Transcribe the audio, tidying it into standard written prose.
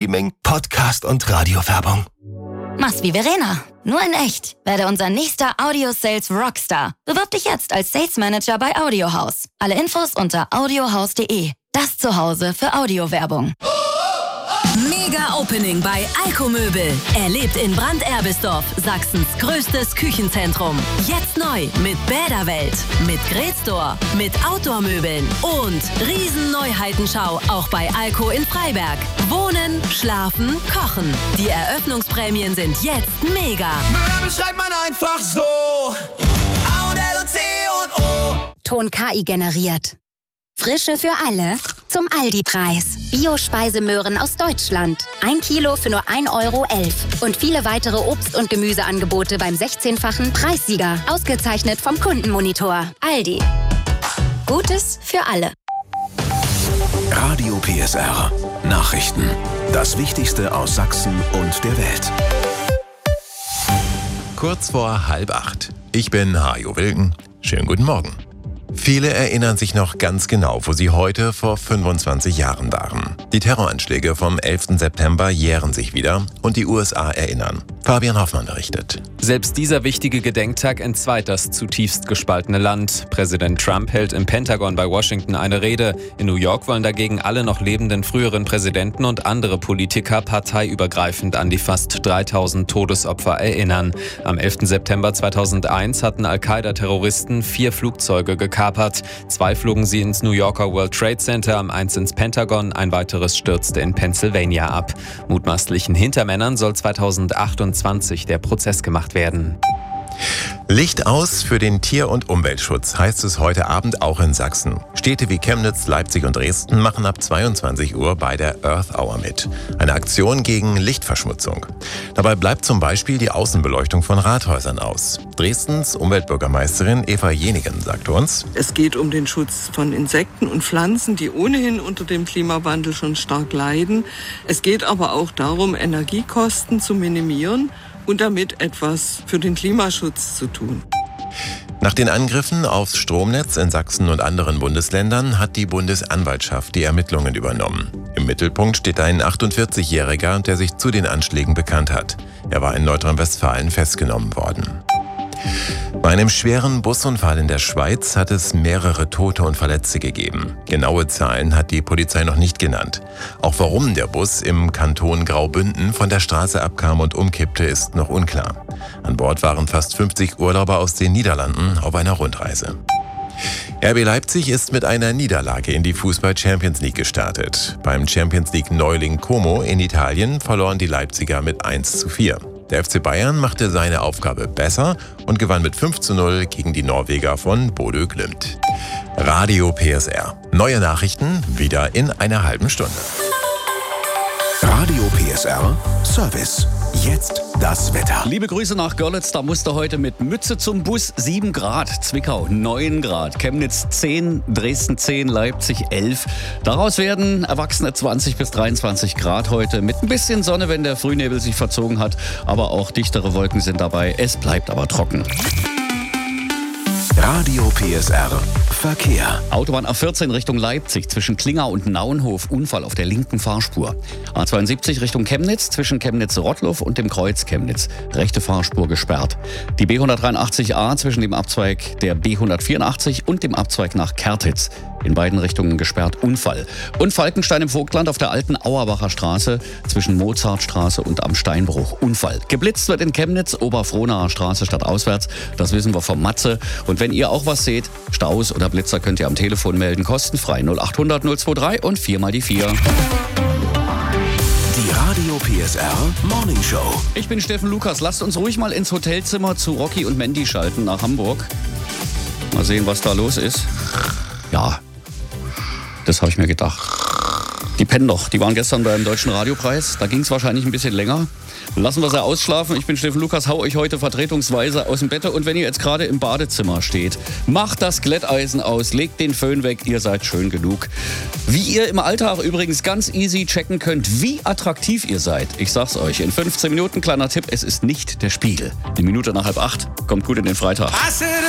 Streaming, Podcast und Radiowerbung. Mach's wie Verena, nur in echt. Werde unser nächster Audio-Sales Rockstar. Bewirb dich jetzt als Sales Manager bei Audiohaus. Alle Infos unter audiohaus.de. Das Zuhause für Audiowerbung. Mega Opening bei Alko-Möbel. Erlebt in Brand-Erbisdorf, Sachsens größtes Küchenzentrum. Jetzt neu mit Bäderwelt, mit Grillstore, mit Outdoor-Möbeln und Riesen-Neuheitenschau auch bei Alko in Freiberg. Wohnen, schlafen, kochen. Die Eröffnungsprämien sind jetzt mega. Möbel schreibt man einfach so. A und L und C und O. Ton KI generiert. Frische für alle zum Aldi-Preis. Bio-Speisemöhren aus Deutschland. 1 Kilo für nur 1,11 Euro. Und viele weitere Obst- und Gemüseangebote beim 16-fachen Preissieger. Ausgezeichnet vom Kundenmonitor. Aldi. Gutes für alle. Radio PSR. Nachrichten. Das Wichtigste aus Sachsen und der Welt. Kurz vor 7:30. Ich bin Hajo Wilken. Schönen guten Morgen. Viele erinnern sich noch ganz genau, wo sie heute vor 25 Jahren waren. Die Terroranschläge vom 11. September jähren sich wieder und die USA erinnern. Fabian Hoffmann berichtet. Selbst dieser wichtige Gedenktag entzweit das zutiefst gespaltene Land. Präsident Trump hält im Pentagon bei Washington eine Rede. In New York wollen dagegen alle noch lebenden früheren Präsidenten und andere Politiker parteiübergreifend an die fast 3000 Todesopfer erinnern. Am 11. September 2001 hatten Al-Qaida-Terroristen 4 Flugzeuge gekapert. 2 flogen sie ins New Yorker World Trade Center, eins ins Pentagon, ein weiteres stürzte in Pennsylvania ab. Mutmaßlichen Hintermännern soll 2028 der Prozess gemacht werden. Licht aus für den Tier- und Umweltschutz, heißt es heute Abend auch in Sachsen. Städte wie Chemnitz, Leipzig und Dresden machen ab 22 Uhr bei der Earth Hour mit. Eine Aktion gegen Lichtverschmutzung. Dabei bleibt zum Beispiel die Außenbeleuchtung von Rathäusern aus. Dresdens Umweltbürgermeisterin Eva Jenigen sagt uns: Es geht um den Schutz von Insekten und Pflanzen, die ohnehin unter dem Klimawandel schon stark leiden. Es geht aber auch darum, Energiekosten zu minimieren und damit etwas für den Klimaschutz zu tun. Nach den Angriffen aufs Stromnetz in Sachsen und anderen Bundesländern hat die Bundesanwaltschaft die Ermittlungen übernommen. Im Mittelpunkt steht ein 48-Jähriger, der sich zu den Anschlägen bekannt hat. Er war in Nordrhein-Westfalen festgenommen worden. Bei einem schweren Busunfall in der Schweiz hat es mehrere Tote und Verletzte gegeben. Genaue Zahlen hat die Polizei noch nicht genannt. Auch warum der Bus im Kanton Graubünden von der Straße abkam und umkippte, ist noch unklar. An Bord waren fast 50 Urlauber aus den Niederlanden auf einer Rundreise. RB Leipzig ist mit einer Niederlage in die Fußball-Champions League gestartet. Beim Champions League-Neuling Como in Italien verloren die Leipziger mit 1:4. Der FC Bayern machte seine Aufgabe besser und gewann mit 5:0 gegen die Norweger von Bodø Glimt. Radio PSR. Neue Nachrichten wieder in einer halben Stunde. Radio PSR Service. Jetzt das Wetter. Liebe Grüße nach Görlitz, da musste heute mit Mütze zum Bus 7 Grad, Zwickau 9 Grad, Chemnitz 10, Dresden 10, Leipzig 11. Daraus werden Erwachsene 20 bis 23 Grad heute mit ein bisschen Sonne, wenn der Frühnebel sich verzogen hat, aber auch dichtere Wolken sind dabei. Es bleibt aber trocken. Radio PSR Verkehr. Autobahn A14 Richtung Leipzig zwischen Klingau und Nauenhof, Unfall auf der linken Fahrspur. A72 Richtung Chemnitz zwischen Chemnitz-Rottloff und dem Kreuz Chemnitz. Rechte Fahrspur gesperrt. Die B183a zwischen dem Abzweig der B184 und dem Abzweig nach Kertitz. In beiden Richtungen gesperrt, Unfall. Und Falkenstein im Vogtland auf der alten Auerbacher Straße zwischen Mozartstraße und am Steinbruch. Unfall. Geblitzt wird in Chemnitz, Oberfrohnaer Straße stadtauswärts. Das wissen wir vom Matze. Und wenn ihr auch was seht, Staus oder Blitzer, könnt ihr am Telefon melden. Kostenfrei 0800 023 und 4x4. Die Radio PSR Morning Show. Ich bin Steffen Lukas. Lasst uns ruhig mal ins Hotelzimmer zu Rocky und Mandy schalten nach Hamburg. Mal sehen, was da los ist. Ja, das habe ich mir gedacht. Die pennen doch. Die waren gestern beim Deutschen Radiopreis. Da ging es wahrscheinlich ein bisschen länger. Lassen wir sie ausschlafen. Ich bin Steffen Lukas, hau euch heute vertretungsweise aus dem Bett. Und wenn ihr jetzt gerade im Badezimmer steht, macht das Glätteisen aus, legt den Föhn weg, ihr seid schön genug. Wie ihr im Alltag übrigens ganz easy checken könnt, wie attraktiv ihr seid. Ich sag's euch, in 15 Minuten, kleiner Tipp, es ist nicht der Spiegel. Die Minute nach 7:30, kommt gut in den Freitag.